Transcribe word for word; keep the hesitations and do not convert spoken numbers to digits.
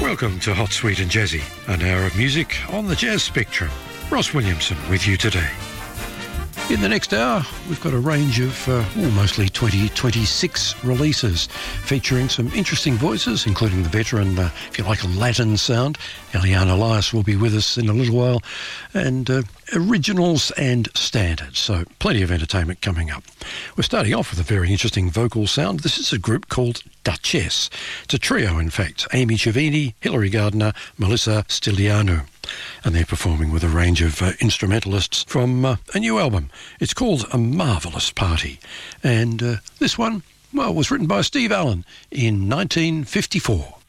Welcome to Hot, Sweet and Jazzy, an hour of music on the jazz spectrum. Ross Williamson with you today. In the next hour, we've got a range of uh, oh, mostly twenty twenty-six releases featuring some interesting voices, including the veteran, uh, if you like, a Latin sound. Eliane Elias will be with us in a little while, and uh, originals and standards, so plenty of entertainment coming up. We're starting off with a very interesting vocal sound. This is a group called Duchess. It's a trio, in fact. Amy Chavini, Hilary Gardner, Melissa Stiliano. And they're performing with a range of uh, instrumentalists from uh, a new album. It's called A Marvellous Party. And uh, this one, well, was written by Steve Allen in nineteen fifty-four.